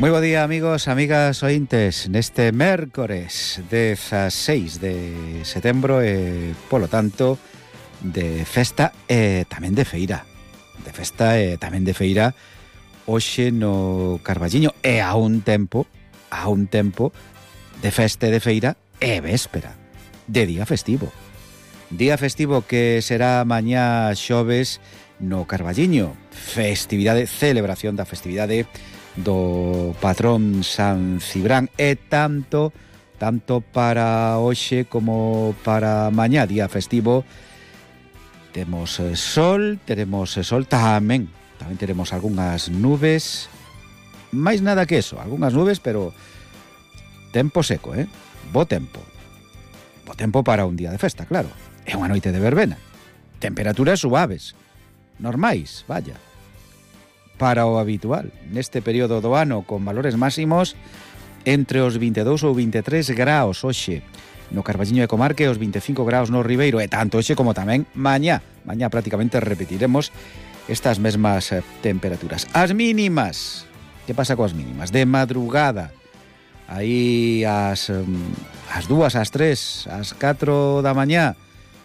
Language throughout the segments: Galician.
Moi bo día, amigos, amigas ointes, neste mércores 16 de setembro e, polo tanto, de festa e tamén de feira. De festa e tamén de feira hoxe no Carballiño e a un tempo de festa e de feira e véspera de día festivo. Día festivo que será mañá xoves no Carballiño. Festividade, celebración da festividade do patrón San Cibrán e tanto para hoxe como para mañá, día festivo, temos sol, tamén teremos algunhas nubes, máis nada que eso, algunhas nubes, pero tempo seco, bo tempo para un día de festa, claro, é unha noite de verbena, temperaturas suaves, normais, vaya, para o habitual, neste período do ano, con valores máximos entre os 22 ou 23 graus hoxe no Carballiño e comarca e os 25 graus no Ribeiro, e tanto hoxe como tamén mañá prácticamente repetiremos estas mesmas temperaturas. As mínimas, que pasa coas mínimas? De madrugada, aí as 2, as 3, as 4 da mañá,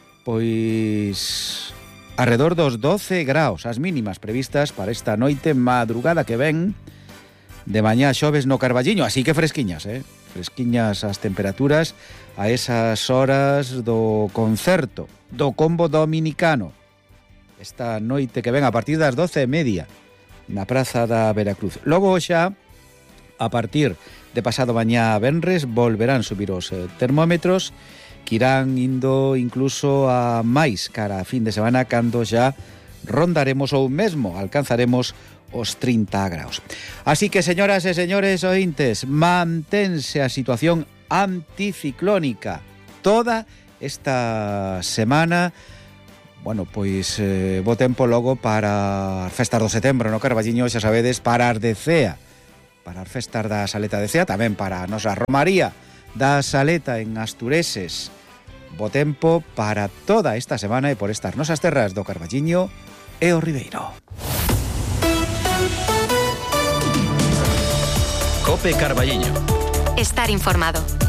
pois arredor dos 12 graus, as mínimas previstas para esta noite madrugada que ven de mañá xoves no Carballiño, así que fresquiñas, fresquiñas as temperaturas a esas horas do concerto, do combo dominicano. Esta noite que ven a partir das 12:30 na Praza da Veracruz. Logo xa, a partir de pasado mañá venres, volverán subir os termómetros, que irán indo incluso a máis cara a fin de semana, cando xa rondaremos ou mesmo alcanzaremos os 30 graus. Así que, señoras e señores ointes, mantense a situación anticiclónica toda esta semana. Bueno, pois bo tempo logo para as festas do setembro no Carballiño, xa sabedes, para as de Cea, para as festas da Saleta de Cea, tamén para a nosa Romaría da Saleta en Astureses. Bo tempo para toda esta semana e por estas nosas terras do Carballiño e o Ribeiro. Cope Carballiño. Estar informado.